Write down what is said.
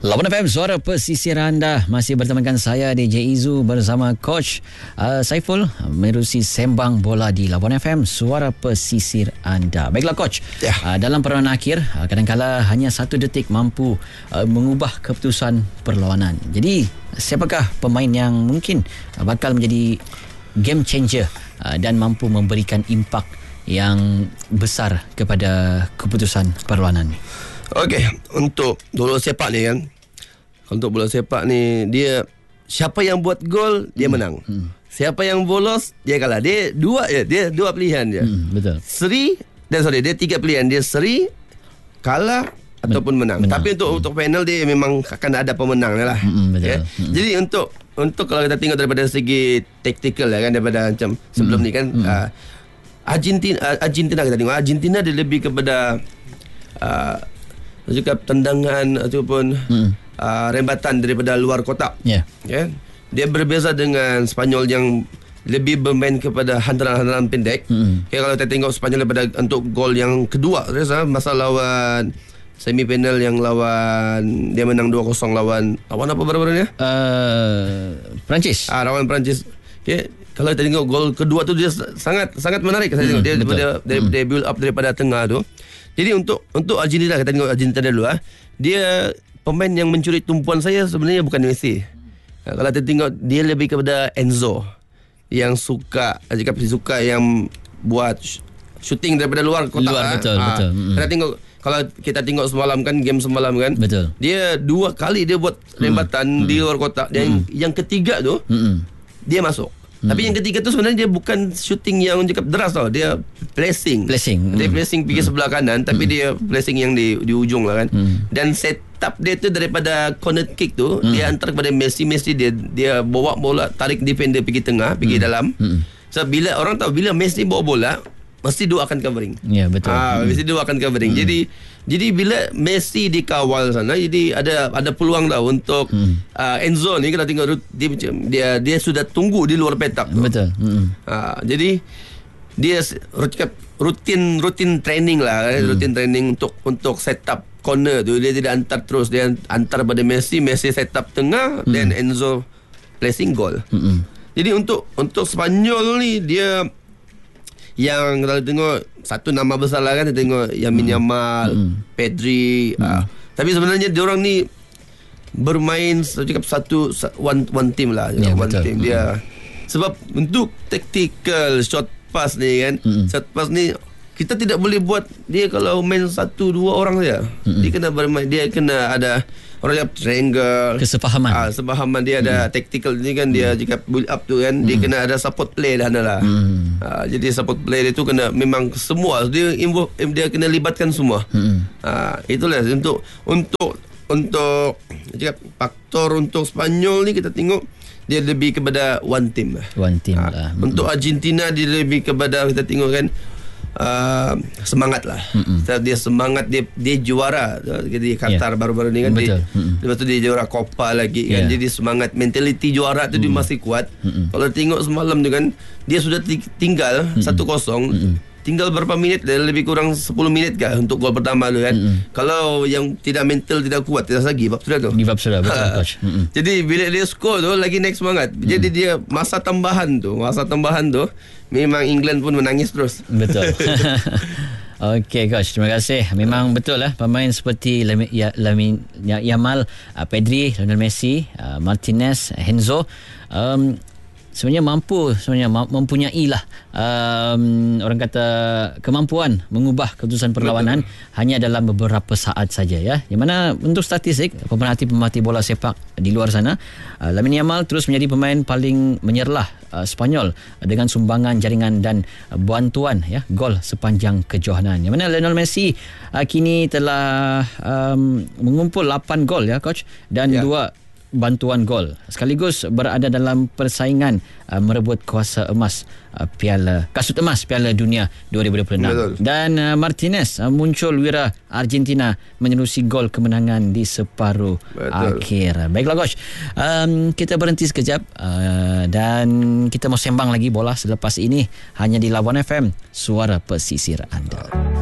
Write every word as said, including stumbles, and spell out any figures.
Lawan F M, suara pesisir anda. Masih bertemakan saya D J Izu bersama Coach uh, Saiful menerusi sembang bola di Lawan F M, suara pesisir anda. Baiklah Coach, yeah. uh, dalam perlawanan akhir uh, kadang-kala hanya satu detik mampu uh, mengubah keputusan perlawanan. Jadi siapakah pemain yang mungkin uh, bakal menjadi game changer uh, dan mampu memberikan impak yang besar kepada keputusan perlawanan ni? Okey, untuk bola sepak ni kan, untuk bola sepak ni, dia siapa yang buat gol dia hmm. menang. Hmm. Siapa yang bolos dia kalah. Dia dua je, dia dua pilihan je. Hmm, betul. Seri dan sorry, dia tiga pilihan. Dia seri, kalah Men- ataupun menang. menang. Tapi untuk hmm. untuk final dia memang akan ada pemenang lah. Hmm, betul. Okay? Hmm. Jadi untuk untuk kalau kita tengok daripada segi taktikal lah kan, daripada macam sebelum hmm. ni kan hmm. uh, Argentina Argentina kita tengok Argentina dia lebih kepada uh, juga tendangan ataupun hmm. uh, rembatan daripada luar kotak. Yeah. Yeah. Dia berbeza dengan Spanyol yang lebih bermain kepada hantaran-hantaran pendek. Hmm. Okay, kalau kita tengok Spanyol daripada untuk gol yang kedua, rasa masa lawan semifinal yang lawan dia menang dua kosong lawan lawan apa baru-baru ni? Uh, Perancis. Ah, lawan Perancis. Okay. Kalau kita tengok gol kedua tu dia sangat sangat menarik. Saya tengok hmm, dia daripada dia, hmm. dia build up daripada tengah tu. Jadi untuk untuk Argentina, kita tengok Argentina dulu ah. Dia pemain yang mencuri tumpuan saya sebenarnya bukan Messi. Ha, kalau kita tengok dia lebih kepada Enzo yang suka jika suka yang buat shooting daripada luar kotak. Luar, ah. betul, ha. betul. Kita tengok kalau kita tengok semalam kan, game semalam kan. Betul. Dia dua kali dia buat rembatan hmm. di luar kotak. Dan hmm. yang ketiga tu hmm. dia masuk. Hmm. Tapi yang ketiga tu sebenarnya dia bukan shooting yang cakap deras tau. Dia placing. Placing. Dia hmm. placing pergi hmm. sebelah kanan, tapi hmm. dia placing yang di di ujung lah kan. Hmm. Dan setup dia tu daripada corner kick tu, hmm. dia hantar kepada Messi. Messi dia dia bawa bola, tarik defender pergi tengah, pergi hmm. dalam. Hmm. So bila orang tahu bila Messi bawa bola, mesti dia akan covering. Ya, yeah, betul. Ah, hmm. mesti dia akan covering. Hmm. Jadi jadi bila Messi dikawal sana, jadi ada ada peluang lah untuk hmm. uh, Enzo ni kita tengok dia dia dia sudah tunggu di luar petak tu. Betul. Hmm. Uh, jadi dia rutin rutin training lah, hmm. rutin training untuk untuk set up corner tu. Dia tidak hantar terus, dia hantar pada Messi, Messi set up tengah, hmm. dan Enzo placing goal. Hmm. Jadi untuk untuk Spanyol ni dia yang kalau tengok satu nama besar lah kan, kita tengok Yamin hmm. Yamal, hmm. Pedri. Hmm. Uh, tapi sebenarnya diorang ni bermain cakap satu one one team lah, ya, one betul. team dia. Hmm. Sebab untuk tactical shot pass ni kan, hmm. shot pass ni kita tidak boleh buat dia kalau main satu dua orang saja. Hmm. Dia kena bermain, dia kena ada orang yang triangle, kesepahaman. Ah, sepahaman dia ada hmm. tactical ni kan, dia hmm. jika build up tu kan, hmm. dia kena ada support play dah lah. Hmm. Ah, jadi support play dia tu kena memang semua dia involve, dia kena libatkan semua. Hmm. Ah, itulah untuk untuk untuk jika faktor untuk Spanyol ni kita tengok dia lebih kepada one team lah. One team ah, lah. Hmm. Untuk Argentina dia lebih kepada kita tengok kan, Uh, semangat lah. Mm-mm. Dia semangat, dia dia juara di Qatar yeah. baru-baru ni kan. Dia, lepas tu dia juara Copa lagi kan. Yeah. Jadi semangat, mentality juara tu mm. dia masih kuat. Mm-mm. Kalau tengok semalam tu kan, dia sudah tinggal satu kosong. Tinggal berapa minit, lebih kurang sepuluh minit kah untuk gol pertama tu kan. Mm-mm. Kalau yang tidak mental, tidak kuat, dia rasa give up sudah tu. Give up sudah, betul coach. Jadi bila dia score tu lagi naik semangat. Mm. Jadi dia masa tambahan tu, masa tambahan tu memang England pun menangis terus. Betul. Okey coach, terima kasih. Memang betul lah pemain seperti Lamin ya, Yamal, Pedri, Lionel Messi, Martinez, Enzo um, sebenarnya mampu sebenarnya mempunyai lah um, orang kata kemampuan mengubah keputusan perlawanan. Betul. Hanya dalam beberapa saat saja ya. Yang mana untuk statistik pemerhati-pemerhati bola sepak di luar sana, uh, Lamine Yamal terus menjadi pemain paling menyerlah uh, Spanyol dengan sumbangan jaringan dan uh, bantuan ya gol sepanjang kejohanan. Yang mana Lionel Messi uh, kini telah um, mengumpul lapan gol ya coach, dan ya. dua bantuan gol, sekaligus berada dalam persaingan uh, merebut kuasa emas uh, piala kasut emas Piala Dunia dua ribu dua puluh enam. Betul. Dan uh, Martinez uh, muncul wira Argentina menerusi gol kemenangan di separuh Betul. akhir. Baiklah coach, um, kita berhenti sekejap uh, dan kita mau sembang lagi bola selepas ini hanya di Lawan F M, suara pesisir anda.